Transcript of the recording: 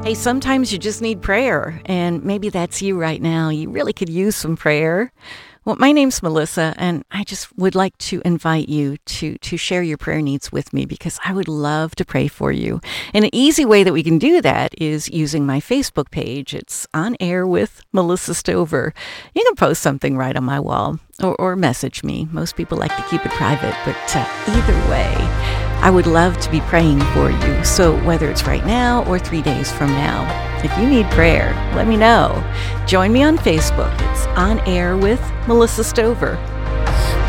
Hey, sometimes you just need prayer, and maybe that's you right now. You really could use some prayer. Well, my name's Melissa, and I just would like to invite you to share your prayer needs with me because I would love to pray for you. And an easy way that we can do that is using my Facebook page. It's On Air with Melissa Stover. You can post something right on my wall or message me. Most people like to keep it private, but either way, I would love to be praying for you. So whether it's right now or 3 days from now, if you need prayer, let me know. Join me on Facebook. It's On Air with Melissa Stover.